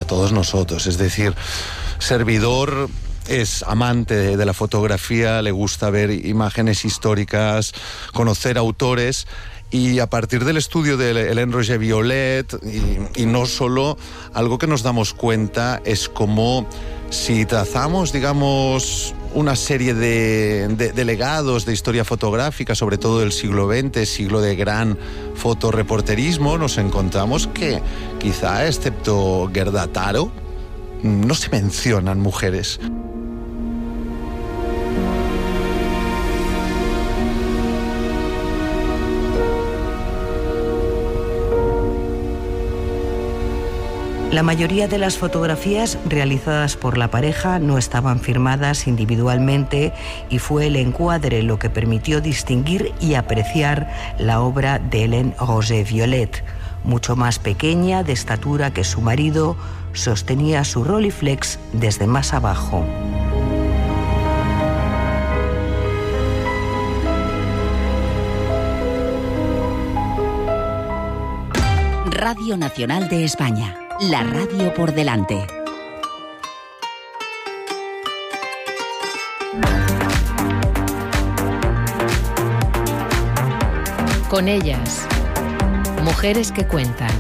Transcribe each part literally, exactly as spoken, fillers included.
todos nosotros. Es decir, servidor es amante de, de la fotografía, le gusta ver imágenes históricas, conocer autores, y a partir del estudio de Hélène Roger Violet, y, y no solo, algo que nos damos cuenta es como si trazamos, digamos, una serie de, de, de legados de historia fotográfica, sobre todo del siglo veinte, siglo de gran fotoreporterismo, nos encontramos que quizá, excepto Gerda Taro, no se mencionan mujeres. La mayoría de las fotografías realizadas por la pareja no estaban firmadas individualmente y fue el encuadre lo que permitió distinguir y apreciar la obra de Hélène Roger Violet. Mucho más pequeña, de estatura que su marido, sostenía su Rolleiflex desde más abajo. Radio Nacional de España. La radio por delante. Con ellas, mujeres que cuentan.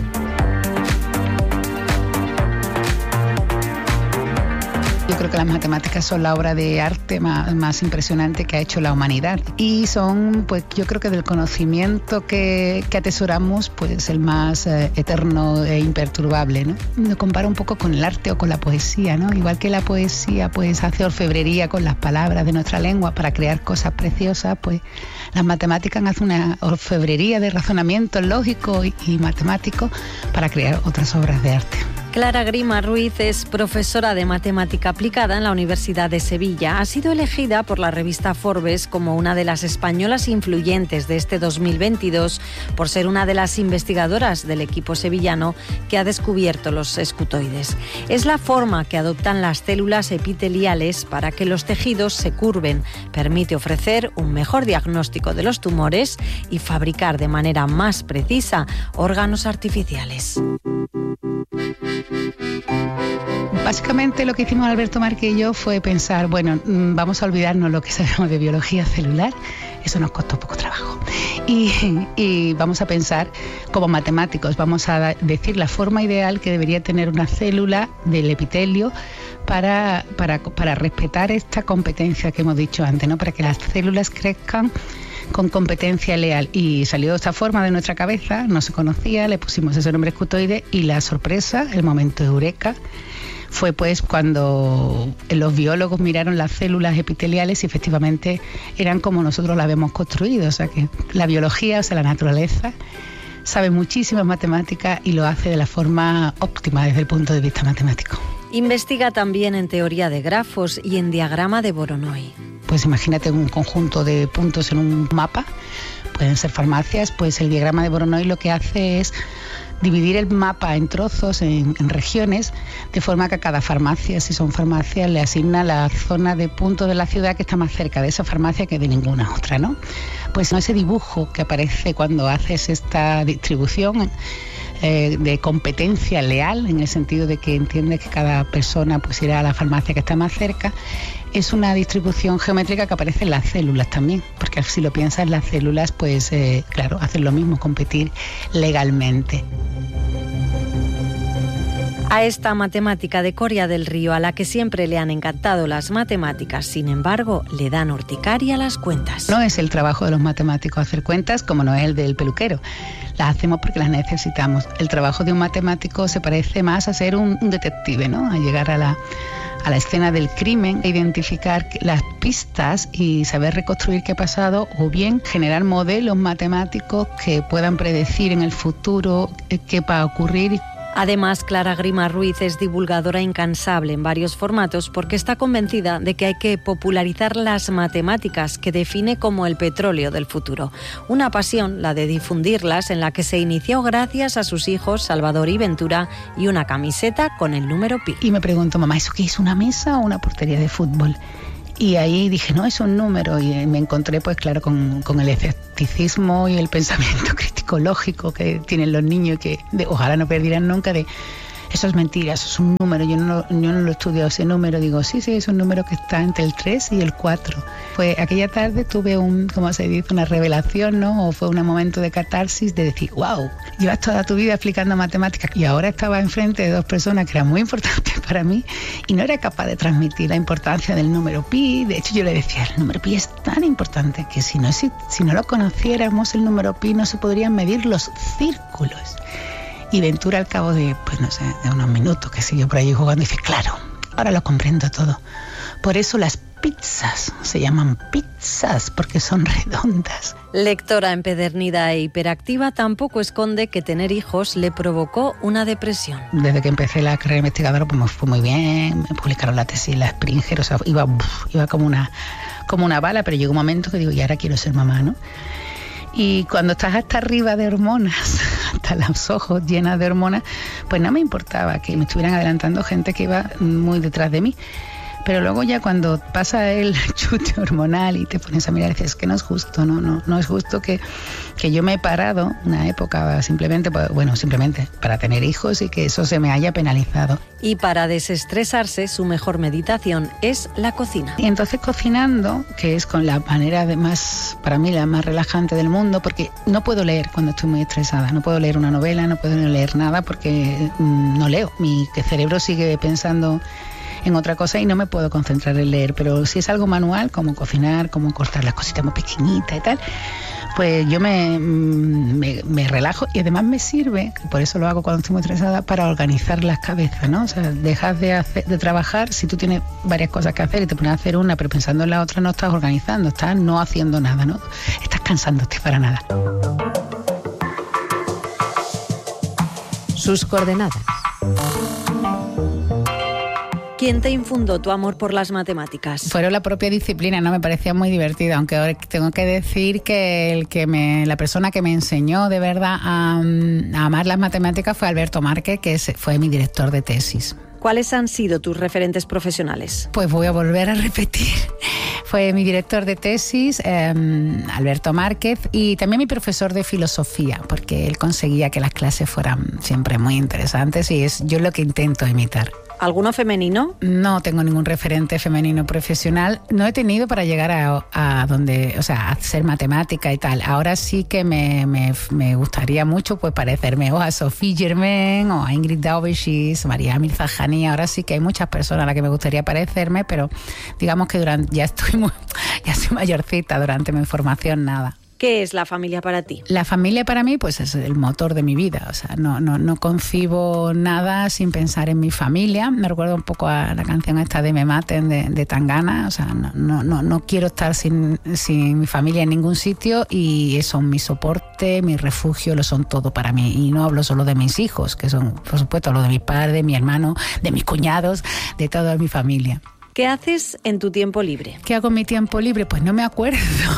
Yo creo que las matemáticas son la obra de arte más, más impresionante que ha hecho la humanidad, y son, pues yo creo que del conocimiento que, que atesoramos, pues el más eh, eterno e imperturbable, ¿no? Me comparo un poco con el arte o con la poesía, ¿no? Igual que la poesía pues hace orfebrería con las palabras de nuestra lengua para crear cosas preciosas, pues las matemáticas hacen una orfebrería de razonamiento lógico y, y matemático para crear otras obras de arte. Clara Grima Ruiz es profesora de matemática aplicada en la Universidad de Sevilla. Ha sido elegida por la revista Forbes como una de las españolas influyentes de este dos mil veintidós por ser una de las investigadoras del equipo sevillano que ha descubierto los escutoides. Es la forma que adoptan las células epiteliales para que los tejidos se curven. Permite ofrecer un mejor diagnóstico de los tumores y fabricar de manera más precisa órganos artificiales. Básicamente lo que hicimos Alberto Márquez y yo fue pensar, bueno, vamos a olvidarnos lo que sabemos de biología celular, eso nos costó poco trabajo, y, y vamos a pensar como matemáticos, vamos a decir la forma ideal que debería tener una célula del epitelio para, para, para respetar esta competencia que hemos dicho antes, ¿no? Para que las células crezcan con competencia leal, y salió de esta forma de nuestra cabeza, no se conocía, le pusimos ese nombre escutoide, y la sorpresa, el momento de eureka, fue pues cuando los biólogos miraron las células epiteliales y efectivamente eran como nosotros las habíamos construido, o sea que la biología, o sea la naturaleza, sabe muchísimas matemáticas y lo hace de la forma óptima desde el punto de vista matemático. Investiga también en teoría de grafos y en diagrama de Voronoi. Pues imagínate un conjunto de puntos en un mapa, pueden ser farmacias, pues el diagrama de Voronoi lo que hace es dividir el mapa en trozos, en, en regiones, de forma que a cada farmacia, si son farmacias, le asigna la zona de punto de la ciudad que está más cerca de esa farmacia que de ninguna otra, ¿no? Pues ese dibujo que aparece cuando haces esta distribución eh, de competencia leal, en el sentido de que entiendes que cada persona pues irá a la farmacia que está más cerca, es una distribución geométrica que aparece en las células también, porque si lo piensas, las células, pues eh, claro, hacen lo mismo, competir legalmente. A esta matemática de Coria del Río, a la que siempre le han encantado las matemáticas, sin embargo, le dan urticaria las cuentas. No es el trabajo de los matemáticos hacer cuentas, como no es el del peluquero. Las hacemos porque las necesitamos. El trabajo de un matemático se parece más a ser un, un detective, ¿no? A llegar a la, a la escena del crimen, a identificar las pistas y saber reconstruir qué ha pasado, o bien generar modelos matemáticos que puedan predecir en el futuro qué va a ocurrir. Además, Clara Grima Ruiz es divulgadora incansable en varios formatos porque está convencida de que hay que popularizar las matemáticas, que define como el petróleo del futuro. Una pasión, la de difundirlas, en la que se inició gracias a sus hijos Salvador y Ventura y una camiseta con el número pi. Y me pregunto, mamá, ¿eso qué es, una mesa o una portería de fútbol? Y ahí dije, no, es un número, y me encontré pues claro con, con el escepticismo y el pensamiento crítico lógico que tienen los niños, que de, ojalá no perdieran nunca, de eso es mentira, eso es un número, yo no, yo no lo he estudiado ese número, digo, sí, sí, es un número que está entre el tres y el cuatro. Pues aquella tarde tuve un, como se dice, una revelación, ¿no? O fue un momento de catarsis de decir, wow, llevas toda tu vida explicando matemáticas y ahora estaba enfrente de dos personas que eran muy importantes para mí y no era capaz de transmitir la importancia del número pi. De hecho, yo le decía, el número pi es tan importante que si no, si, si no lo conociéramos el número pi no se podrían medir los círculos. Y Ventura, al cabo de, pues no sé, de unos minutos que siguió por ahí jugando, dice, claro, ahora lo comprendo todo. Por eso las pizzas se llaman pizzas, porque son redondas. Lectora empedernida e hiperactiva, tampoco esconde que tener hijos le provocó una depresión. Desde que empecé la carrera investigadora, pues me fue muy bien, me publicaron la tesis, la Springer, o sea, iba, iba como una, como una bala, pero llegó un momento que digo, y ahora quiero ser mamá, ¿no? Y cuando estás hasta arriba de hormonas, hasta los ojos llenas de hormonas, pues no me importaba que me estuvieran adelantando gente que iba muy detrás de mí. Pero luego ya cuando pasa el chute hormonal y te pones a mirar y dices, es que no es justo, no, no, no es justo que, que yo me he parado una época simplemente, bueno, simplemente para tener hijos y que eso se me haya penalizado. Y para desestresarse, su mejor meditación es la cocina. Y entonces cocinando, que es con la manera de más, para mí la más relajante del mundo, porque no puedo leer cuando estoy muy estresada, no puedo leer una novela, no puedo leer nada porque mmm, no leo, mi cerebro sigue pensando en otra cosa y no me puedo concentrar en leer, pero si es algo manual, como cocinar, como cortar las cositas muy pequeñitas y tal, pues yo me, me, me relajo y además me sirve, por eso lo hago cuando estoy muy estresada, para organizar las cabezas, ¿no? O sea, dejas de, hacer, de trabajar, si tú tienes varias cosas que hacer y te pones a hacer una, pero pensando en la otra no estás organizando, estás no haciendo nada, ¿no? Estás cansándote para nada. Sus coordenadas. ¿Quién te infundó tu amor por las matemáticas? Fueron la propia disciplina, ¿no? Me parecía muy divertido, aunque ahora tengo que decir que, el que me, la persona que me enseñó de verdad a, a amar las matemáticas fue Alberto Márquez, que fue mi director de tesis. ¿Cuáles han sido tus referentes profesionales? Pues voy a volver a repetir. Fue mi director de tesis, eh, Alberto Márquez, y también mi profesor de filosofía, porque él conseguía que las clases fueran siempre muy interesantes y es yo lo que intento imitar. ¿Alguno femenino? No tengo ningún referente femenino profesional. No he tenido para llegar a, a donde, o sea, a hacer matemática y tal. Ahora sí que me, me, me gustaría mucho pues parecerme o a Sophie Germain o a Ingrid Daubechies, María Mirza Janí. Ahora sí que hay muchas personas a las que me gustaría parecerme, pero digamos que durante ya estoy muy, ya soy mayorcita, durante mi formación nada. ¿Qué es la familia para ti? La familia para mí pues es el motor de mi vida, o sea, no, no, no concibo nada sin pensar en mi familia. Me recuerda un poco a la canción esta de Me Maten de, de Tangana, o sea, no, no, no, no quiero estar sin, sin mi familia en ningún sitio y son mi soporte, mi refugio, lo son todo para mí. Y no hablo solo de mis hijos, que son, por supuesto, hablo de mi padre, de mi hermano, de mis cuñados, de toda mi familia. ¿Qué haces en tu tiempo libre? ¿Qué hago en mi tiempo libre? Pues no me acuerdo,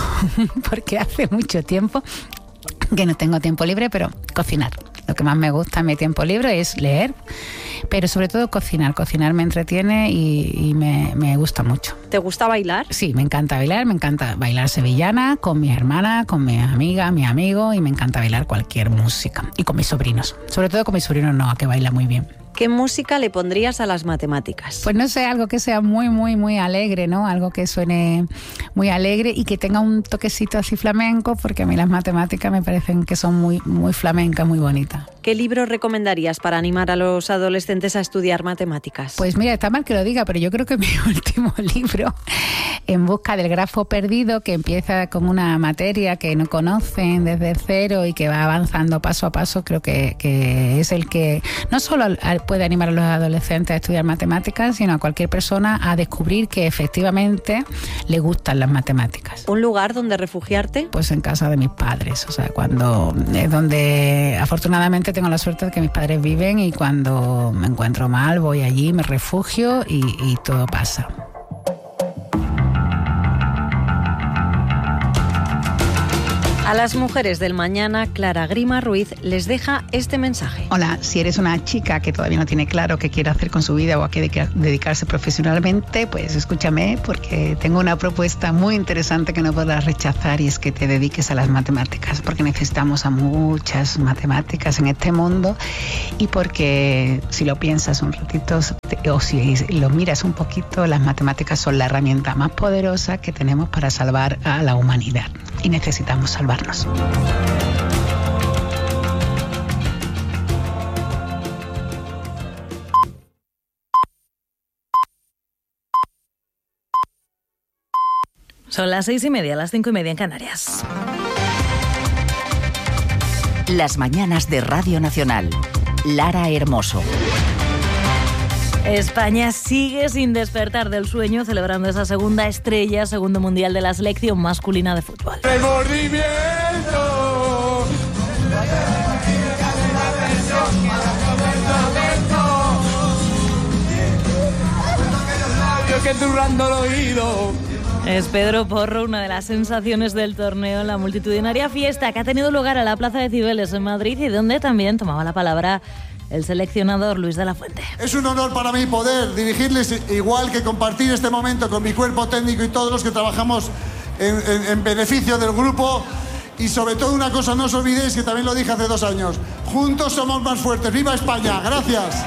porque hace mucho tiempo que no tengo tiempo libre, pero cocinar. Lo que más me gusta en mi tiempo libre es leer, pero sobre todo cocinar. Cocinar me entretiene y, y me, me gusta mucho. ¿Te gusta bailar? Sí, me encanta bailar. Me encanta bailar sevillana con mis hermanas, con mis amigas, mis amigos, y me encanta bailar cualquier música. Y con mis sobrinos. Sobre todo con mis sobrinos Noah, que baila muy bien. ¿Qué música le pondrías a las matemáticas? Pues no sé, algo que sea muy, muy, muy alegre, ¿no? Algo que suene muy alegre y que tenga un toquecito así flamenco, porque a mí las matemáticas me parecen que son muy, muy flamencas, muy bonitas. ¿Qué libro recomendarías para animar a los adolescentes a estudiar matemáticas? Pues mira, está mal que lo diga, pero yo creo que mi último libro, En busca del grafo perdido, que empieza con una materia que no conocen desde cero y que va avanzando paso a paso, creo que, que es el que no solo puede animar a los adolescentes a estudiar matemáticas, sino a cualquier persona a descubrir que efectivamente le gustan las matemáticas. ¿Un lugar donde refugiarte? Pues en casa de mis padres, o sea, cuando es donde afortunadamente tengo la suerte de que mis padres viven, y cuando me encuentro mal voy allí, me refugio y, y todo pasa. A las mujeres del mañana, Clara Grima Ruiz les deja este mensaje. Hola, si eres una chica que todavía no tiene claro qué quiere hacer con su vida o a qué dedicarse profesionalmente, pues escúchame, porque tengo una propuesta muy interesante que no podrás rechazar, y es que te dediques a las matemáticas, porque necesitamos a muchas matemáticas en este mundo, y porque si lo piensas un ratito o si lo miras un poquito, las matemáticas son la herramienta más poderosa que tenemos para salvar a la humanidad, y necesitamos salvarnos. Son las seis y media, las cinco y media en Canarias. Las mañanas de Radio Nacional. Lara Hermoso. España sigue sin despertar del sueño, celebrando esa segunda estrella, segundo mundial de la selección masculina de fútbol. ¡Remordimiento! Que zurrando el oído. Es Pedro Porro, una de las sensaciones del torneo en la multitudinaria fiesta que ha tenido lugar a la Plaza de Cibeles en Madrid, y donde también tomaba la palabra el seleccionador Luis de la Fuente. Es un honor para mí poder dirigirles, igual que compartir este momento con mi cuerpo técnico y todos los que trabajamos en, en, en beneficio del grupo. Y sobre todo una cosa, no os olvidéis que también lo dije hace dos años, juntos somos más fuertes. ¡Viva España! ¡Gracias!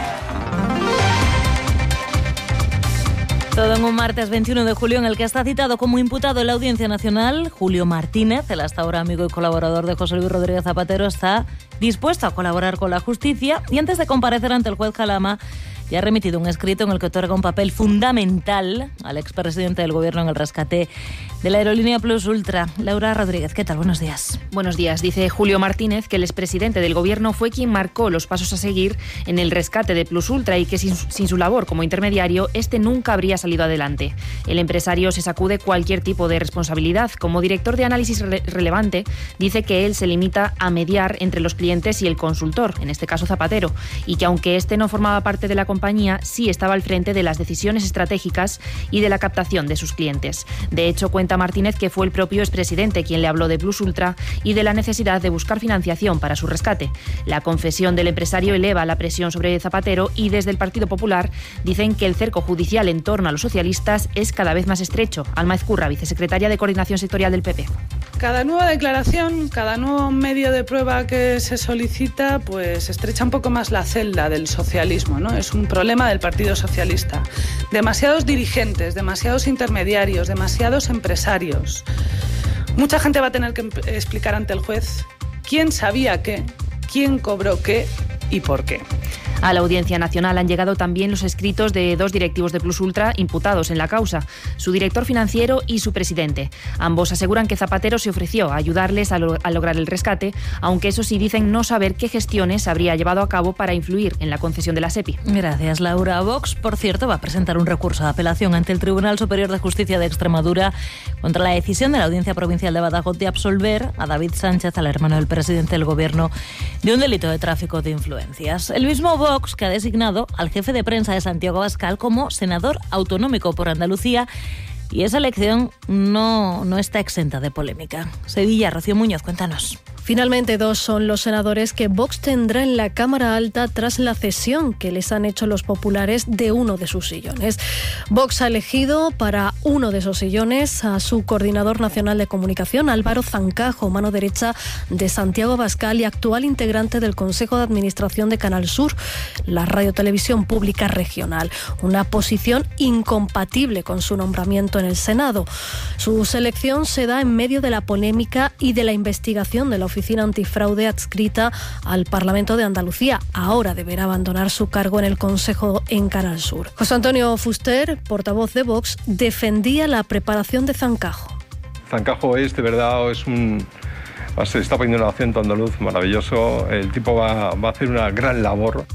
Todo en un martes veintiuno de julio en el que está citado como imputado en la Audiencia Nacional Julio Martínez. El hasta ahora amigo y colaborador de José Luis Rodríguez Zapatero está dispuesto a colaborar con la justicia, y antes de comparecer ante el juez Calama ya ha remitido un escrito en el que otorga un papel fundamental al expresidente del Gobierno en el rescate de la aerolínea Plus Ultra. Laura Rodríguez, ¿qué tal? Buenos días. Buenos días. Dice Julio Martínez que el expresidente del Gobierno fue quien marcó los pasos a seguir en el rescate de Plus Ultra, y que sin, sin su labor como intermediario, este nunca habría salido adelante. El empresario se sacude cualquier tipo de responsabilidad. Como director de análisis rele- relevante, dice que él se limita a mediar entre los clientes y el consultor, en este caso Zapatero, y que aunque este no formaba parte de la compañía, sí estaba al frente de las decisiones estratégicas y de la captación de sus clientes. De hecho, cuenta Martínez que fue el propio expresidente quien le habló de Plus Ultra y de la necesidad de buscar financiación para su rescate. La confesión del empresario eleva la presión sobre Zapatero, y desde el Partido Popular dicen que el cerco judicial en torno a los socialistas es cada vez más estrecho. Alma Ezcurra, vicesecretaria de Coordinación Sectorial del P P. Cada nueva declaración, cada nuevo medio de prueba que se solicita, pues estrecha un poco más la celda del socialismo, ¿no? Es un problema del Partido Socialista. Demasiados dirigentes, demasiados intermediarios, demasiados empresarios. Mucha gente va a tener que explicar ante el juez quién sabía qué, quién cobró qué y por qué. A la Audiencia Nacional han llegado también los escritos de dos directivos de Plus Ultra imputados en la causa, su director financiero y su presidente. Ambos aseguran que Zapatero se ofreció a ayudarles a, lo- a lograr el rescate, aunque eso sí dicen no saber qué gestiones habría llevado a cabo para influir en la concesión de la SEPI. Gracias, Laura. Vox, por cierto, va a presentar un recurso de apelación ante el Tribunal Superior de Justicia de Extremadura contra la decisión de la Audiencia Provincial de Badajoz de absolver a David Sánchez, al hermano del presidente del Gobierno, de un delito de tráfico de influencias. El mismo Vox que ha designado al jefe de prensa de Santiago Abascal como senador autonómico por Andalucía, y esa elección no, no está exenta de polémica. Sevilla, Rocío Muñoz, cuéntanos. Finalmente, dos son los senadores que Vox tendrá en la Cámara Alta tras la cesión que les han hecho los populares de uno de sus sillones. Vox ha elegido para uno de esos sillones a su coordinador nacional de comunicación, Álvaro Zancajo, mano derecha de Santiago Abascal y actual integrante del Consejo de Administración de Canal Sur, la radiotelevisión pública regional. Una posición incompatible con su nombramiento en el Senado. Su selección se da en medio de la polémica y de la investigación de la Oficina Antifraude adscrita al Parlamento de Andalucía. Ahora deberá abandonar su cargo en el Consejo en Canal Sur. José Antonio Fuster, portavoz de Vox, defendía la preparación de Zancajo. Zancajo es, de verdad, es un... se está poniendo un acento andaluz maravilloso. El tipo va, va a hacer una gran labor.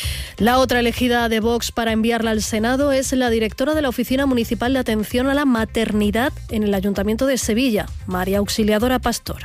La otra elegida de Vox para enviarla al Senado es la directora de la Oficina Municipal de Atención a la Maternidad en el Ayuntamiento de Sevilla, María Auxiliadora Pastor.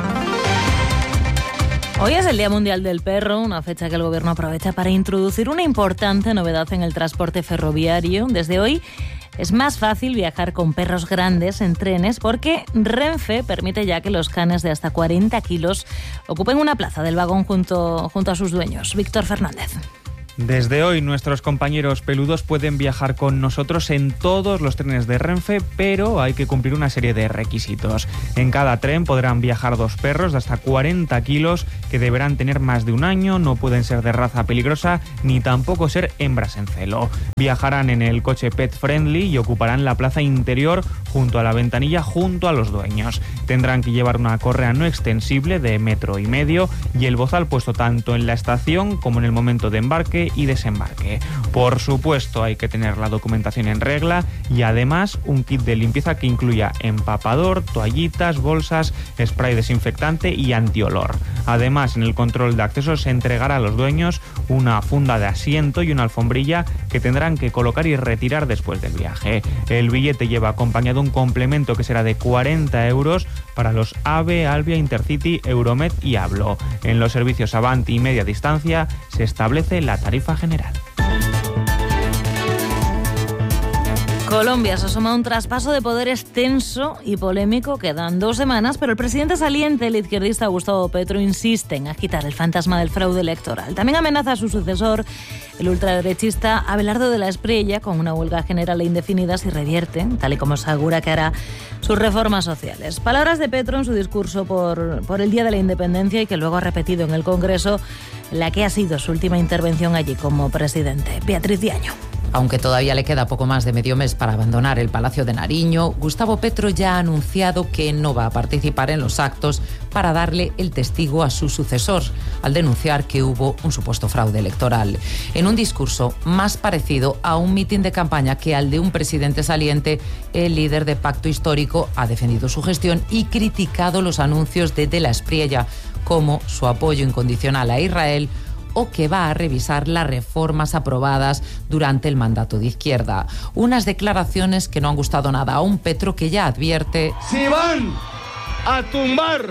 Hoy es el Día Mundial del Perro, una fecha que el Gobierno aprovecha para introducir una importante novedad en el transporte ferroviario. Desde hoy, Es más fácil viajar con perros grandes en trenes porque Renfe permite ya que los canes de hasta cuarenta kilos ocupen una plaza del vagón junto, junto a sus dueños. Víctor Fernández. Desde hoy nuestros compañeros peludos pueden viajar con nosotros en todos los trenes de Renfe, pero hay que cumplir una serie de requisitos. En cada tren podrán viajar dos perros de hasta cuarenta kilos que deberán tener más de un año, no pueden ser de raza peligrosa ni tampoco ser hembras en celo. Viajarán en el coche pet friendly y ocuparán la plaza interior junto a la ventanilla junto a los dueños. Tendrán que llevar una correa no extensible de metro y medio y el bozal puesto tanto en la estación como en el momento de embarque y desembarque. Por supuesto, hay que tener la documentación en regla y además un kit de limpieza que incluya empapador, toallitas, bolsas, spray desinfectante y antiolor. Además, en el control de acceso se entregará a los dueños una funda de asiento y una alfombrilla que tendrán que colocar y retirar después del viaje. El billete lleva acompañado un complemento que será de cuarenta euros para los AVE, Albia, Intercity, Euromed y Hablo. En los servicios Avanti y media distancia se establece la tarifa general. Colombia se asoma a un traspaso de poderes tenso y polémico. Quedan dos semanas, pero el presidente saliente, el izquierdista Gustavo Petro, insiste en agitar el fantasma del fraude electoral. También amenaza a su sucesor, el ultraderechista Abelardo de la Espriella, con una huelga general e indefinida si revierte, tal y como asegura que hará, sus reformas sociales. Palabras de Petro en su discurso por, por el Día de la Independencia y que luego ha repetido en el Congreso, la que ha sido su última intervención allí como presidente. Beatriz Diaño. Aunque todavía le queda poco más de medio mes para abandonar el Palacio de Nariño, Gustavo Petro ya ha anunciado que no va a participar en los actos para darle el testigo a su sucesor, al denunciar que hubo un supuesto fraude electoral. En un discurso más parecido a un mitin de campaña que al de un presidente saliente, el líder de Pacto Histórico ha defendido su gestión y criticado los anuncios de De la Espriella, como su apoyo incondicional a Israel o que va a revisar las reformas aprobadas durante el mandato de izquierda. Unas declaraciones que no han gustado nada a un Petro que ya advierte: si van a tumbar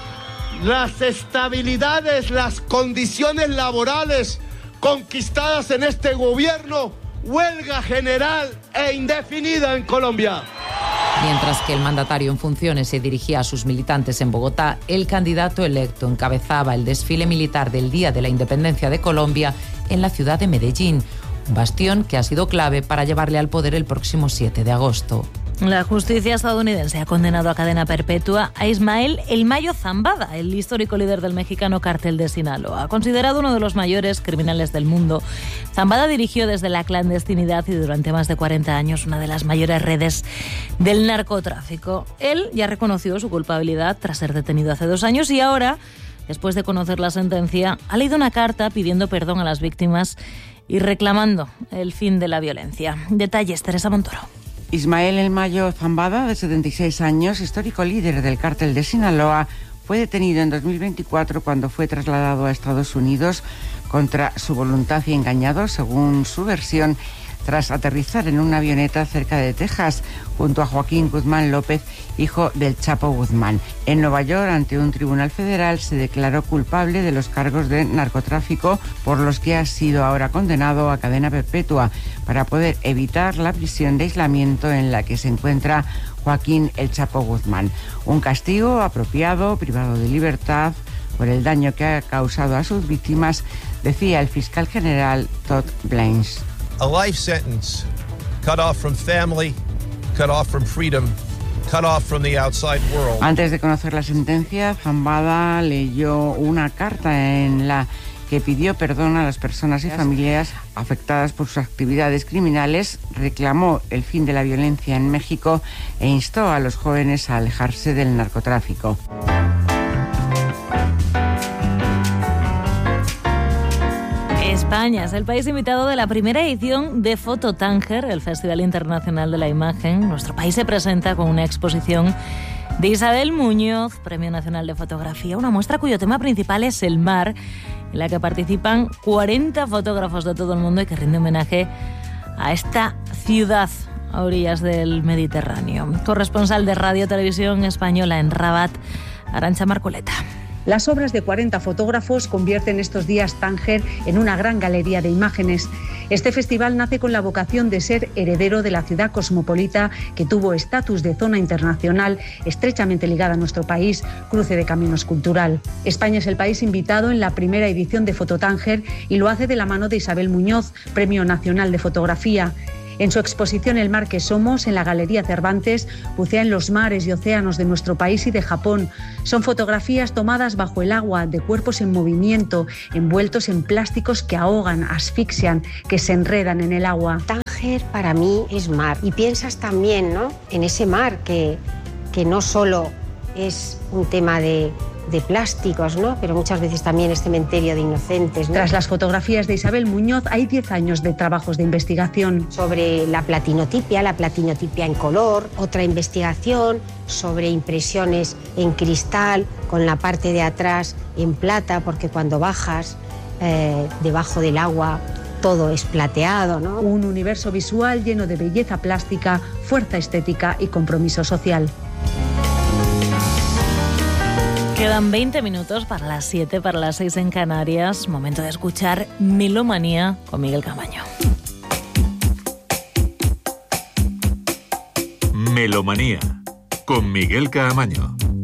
las estabilidades, las condiciones laborales conquistadas en este gobierno, huelga general e indefinida en Colombia. Mientras que el mandatario en funciones se dirigía a sus militantes en Bogotá, el candidato electo encabezaba el desfile militar del Día de la Independencia de Colombia en la ciudad de Medellín, un bastión que ha sido clave para llevarle al poder el próximo siete de agosto. La justicia estadounidense ha condenado a cadena perpetua a Ismael El Mayo Zambada, el histórico líder del mexicano Cártel de Sinaloa. Considerado uno de los mayores criminales del mundo, Zambada dirigió desde la clandestinidad y durante más de cuarenta años una de las mayores redes del narcotráfico. Él ya reconoció su culpabilidad tras ser detenido hace dos años y ahora, después de conocer la sentencia, ha leído una carta pidiendo perdón a las víctimas y reclamando el fin de la violencia. Detalles, Teresa Montoro. Ismael El Mayo Zambada, de setenta y seis años, histórico líder del Cártel de Sinaloa, fue detenido en dos mil veinticuatro cuando fue trasladado a Estados Unidos contra su voluntad y engañado, según su versión, tras aterrizar en una avioneta cerca de Texas, junto a Joaquín Guzmán López, hijo del Chapo Guzmán. En Nueva York, ante un tribunal federal, se declaró culpable de los cargos de narcotráfico, por los que ha sido ahora condenado a cadena perpetua, para poder evitar la prisión de aislamiento en la que se encuentra Joaquín El Chapo Guzmán. Un castigo apropiado, privado de libertad, por el daño que ha causado a sus víctimas, decía el fiscal general Todd Blanche. A life sentence, cut off from family, cut off from freedom, cut off from the outside world. Antes de conocer la sentencia, Zambada leyó una carta en la que pidió perdón a las personas y familias afectadas por sus actividades criminales, reclamó el fin de la violencia en México e instó a los jóvenes a alejarse del narcotráfico. España es el país invitado de la primera edición de Fototánger, el Festival Internacional de la Imagen. Nuestro país se presenta con una exposición de Isabel Muñoz, Premio Nacional de Fotografía, una muestra cuyo tema principal es el mar, en la que participan cuarenta fotógrafos de todo el mundo y que rinde homenaje a esta ciudad a orillas del Mediterráneo. Corresponsal de Radio Televisión Española en Rabat, Arantxa Marcoleta. Las obras de cuarenta fotógrafos convierten estos días Tánger en una gran galería de imágenes. Este festival nace con la vocación de ser heredero de la ciudad cosmopolita que tuvo estatus de zona internacional estrechamente ligada a nuestro país, cruce de caminos cultural. España es el país invitado en la primera edición de Fototánger y lo hace de la mano de Isabel Muñoz, Premio Nacional de Fotografía. En su exposición El mar que somos, en la Galería Cervantes, bucea en los mares y océanos de nuestro país y de Japón. Son fotografías tomadas bajo el agua, de cuerpos en movimiento, envueltos en plásticos que ahogan, asfixian, que se enredan en el agua. Tánger para mí es mar. Y piensas también, ¿no?, en ese mar que, que no solo es un tema de... de plásticos, ¿no?, pero muchas veces también es cementerio de inocentes, ¿no? Tras las fotografías de Isabel Muñoz hay diez años de trabajos de investigación. Sobre la platinotipia, la platinotipia en color, otra investigación sobre impresiones en cristal con la parte de atrás en plata, porque cuando bajas eh, debajo del agua todo es plateado, ¿no? Un universo visual lleno de belleza plástica, fuerza estética y compromiso social. Quedan veinte minutos para las siete, para las seis en Canarias. Momento de escuchar Melomanía con Miguel Caamaño. Melomanía con Miguel Caamaño.